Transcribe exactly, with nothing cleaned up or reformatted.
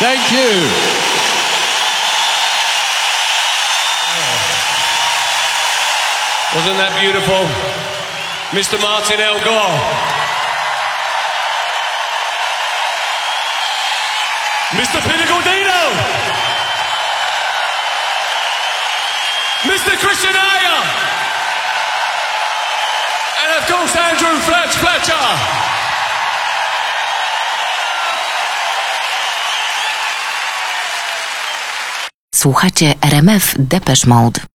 Thank you. Wasn't that beautiful? Mister Martin Elgore. Mister Pinnacle Dino. Mister Christian Ayer. And of course Andrew Fletch Fletcher. Słuchacie R M F Depeche Mode.